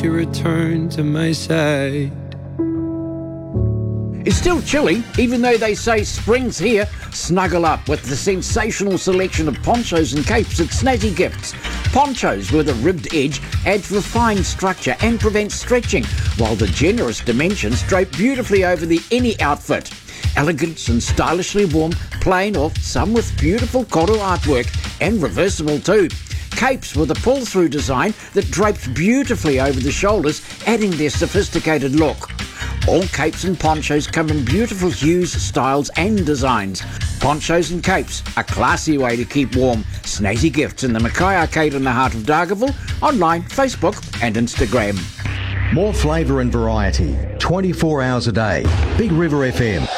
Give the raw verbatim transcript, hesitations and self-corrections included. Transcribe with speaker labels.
Speaker 1: you return to my side.
Speaker 2: It's still chilly, even though they say spring's here. Snuggle up with the sensational selection of ponchos and capes at Snazzy Gifts. Ponchos with a ribbed edge adds refined structure and prevents stretching, while the generous dimensions drape beautifully over the any outfit. Elegant and stylishly warm, plain or some with beautiful koro artwork, and reversible too. Capes with a pull-through design that drapes beautifully over the shoulders, adding their sophisticated look. All capes and ponchos come in beautiful hues, styles and designs. Ponchos and capes, a classy way to keep warm. Snazzy Gifts in the Mackay Arcade in the heart of Dargaville, online, Facebook and Instagram.
Speaker 3: More flavour and variety, twenty-four hours a day. Big River F M.